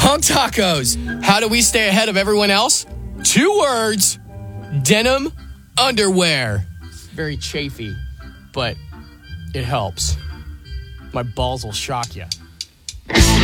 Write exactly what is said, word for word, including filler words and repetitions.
Hunk Tacos. How do we stay ahead of everyone else? Two words. Denim underwear. Very chafy, but it helps. My balls will shock you.